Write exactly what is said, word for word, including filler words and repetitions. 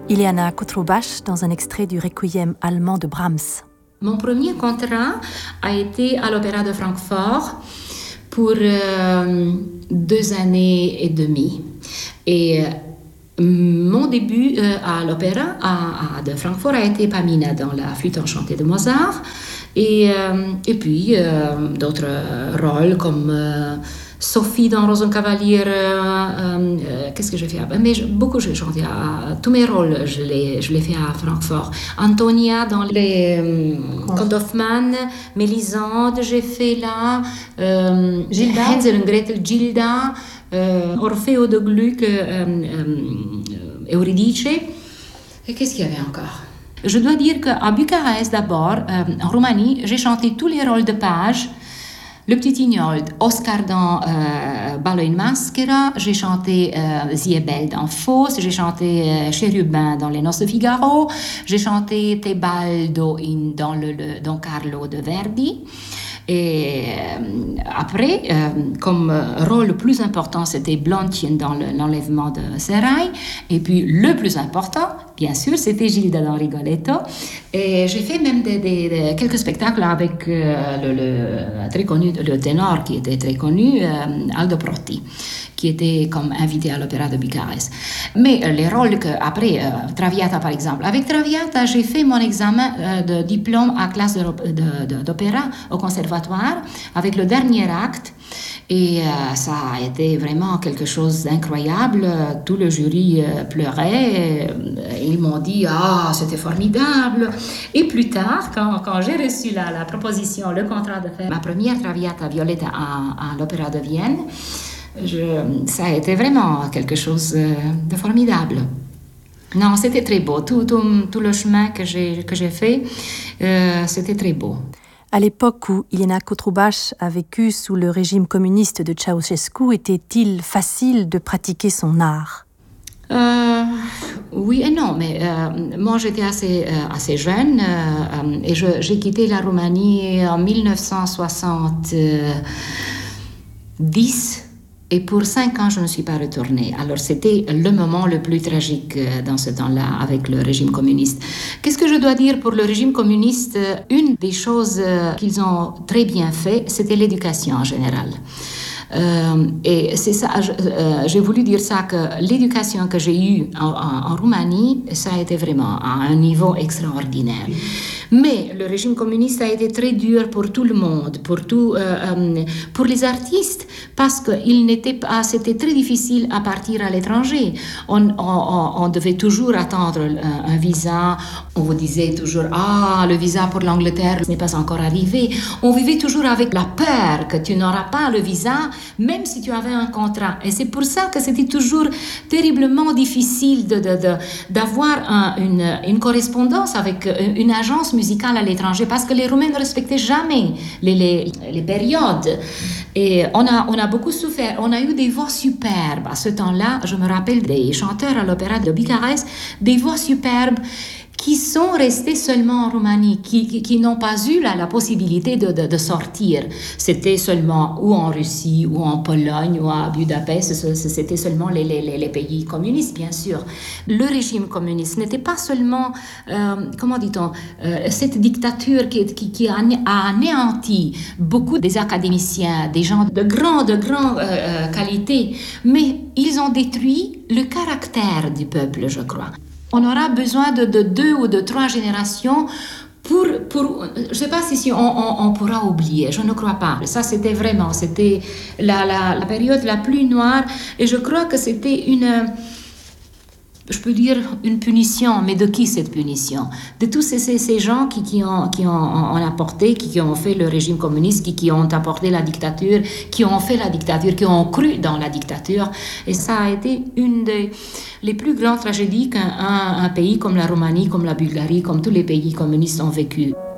Ileana Kutrubach dans un extrait du Requiem allemand de Brahms. Mon premier contrat a été à l'Opéra de Francfort pour euh, deux années et demie. Et euh, mon début euh, à l'Opéra à, à de Francfort a été Pamina dans la flûte enchantée de Mozart. Et, euh, et puis euh, d'autres rôles comme euh, Sophie dans Rosenkavalier, euh, euh, qu'est-ce que j'ai fait? Mais je, beaucoup j'ai chanté, à, tous mes rôles je les, je les fait à Francfort. Antonia dans les euh, Contes d'Hoffmann, Mélisande j'ai fait là, euh, Gilda. Hansel et Gretel, Gilda, euh, Orfeo de Gluck, euh, euh, Euridice. Et qu'est-ce qu'il y avait encore? Je dois dire qu'à Bucarest d'abord, euh, en Roumanie, j'ai chanté tous les rôles de page. Le Petit Ignold, Oscar dans euh, Ballo in Maschera, j'ai chanté euh, Ziebel dans Faust, j'ai chanté euh, Chérubin dans Les Noces de Figaro, j'ai chanté Tebaldo in, dans le, le Don Carlo de Verdi. Et euh, après, euh, comme rôle le plus important, c'était Blondchen dans le, l'enlèvement de Serail. Et puis le plus important, bien sûr, c'était Gilda dans Rigoletto. Et j'ai fait même des, des, des, quelques spectacles avec euh, le, le, très connu, le ténor qui était très connu, euh, Aldo Protti, qui était comme invité à l'Opéra de Bucarest. Mais euh, les rôles que, après, euh, Traviata par exemple, avec Traviata, j'ai fait mon examen euh, de diplôme à classe de, de, de, d'opéra au conservatoire avec le dernier acte. Et euh, ça a été vraiment quelque chose d'incroyable. Tout le jury euh, pleurait. Ils m'ont dit « Ah, c'était formidable !» Et plus tard, quand, quand j'ai reçu la, la proposition, le contrat de faire ma première Traviata Violetta à, à l'Opéra de Vienne, je, ça a été vraiment quelque chose de formidable. Non, c'était très beau. Tout, tout, tout le chemin que j'ai, que j'ai fait, euh, c'était très beau. À l'époque où Ileana Kutrubach a vécu sous le régime communiste de Ceausescu, était-il facile de pratiquer son art? Euh, oui et non, mais euh, moi j'étais assez, euh, assez jeune euh, et je, j'ai quitté la Roumanie en dix-neuf cent soixante-dix et pour cinq ans je ne suis pas retournée. Alors c'était le moment le plus tragique dans ce temps-là avec le régime communiste. Qu'est-ce que je dois dire pour le régime communiste? Une des choses qu'ils ont très bien fait, c'était l'éducation en général. Euh, et c'est ça, je, euh, j'ai voulu dire ça, que l'éducation que j'ai eue en, en, en Roumanie, ça a été vraiment à un niveau extraordinaire. Mais le régime communiste a été très dur pour tout le monde, pour, tout, euh, euh, pour les artistes, parce que il n'était pas, c'était très difficile à partir à l'étranger. On, on, on devait toujours attendre un, un visa. On vous disait toujours « Ah, le visa pour l'Angleterre n'est pas encore arrivé ». On vivait toujours avec la peur que tu n'auras pas le visa, même si tu avais un contrat. Et c'est pour ça que c'était toujours terriblement difficile de, de, de, d'avoir un, une, une correspondance avec une agence musicale à l'étranger, parce que les Roumains ne respectaient jamais les, les, les périodes. Et on a, on a beaucoup souffert. On a eu des voix superbes. À ce temps-là, je me rappelle des chanteurs à l'Opéra de Bucarest, des voix superbes qui sont restés seulement en Roumanie, qui, qui, qui n'ont pas eu la, la possibilité de, de, de sortir. C'était seulement ou en Russie, ou en Pologne, ou à Budapest, c'était seulement les, les, les pays communistes, bien sûr. Le régime communiste n'était pas seulement, euh, comment dit-on, euh, cette dictature qui, qui, qui a anéanti beaucoup des académiciens, des gens de grande, de grande euh, qualité, mais ils ont détruit le caractère du peuple, je crois. On aura besoin de, de deux ou de trois générations pour, pour je ne sais pas si, si on, on, on pourra oublier, je ne crois pas. Ça, c'était vraiment, c'était la, la, la période la plus noire, et je crois que c'était une, je peux dire une punition, mais de qui cette punition? De tous ces, ces, ces gens qui, qui, ont, qui ont, ont apporté, qui, qui ont fait le régime communiste, qui, qui ont apporté la dictature, qui ont fait la dictature, qui ont cru dans la dictature. Et ça a été une des les plus grandes tragédies qu'un un, un pays comme la Roumanie, comme la Bulgarie, comme tous les pays communistes ont vécu.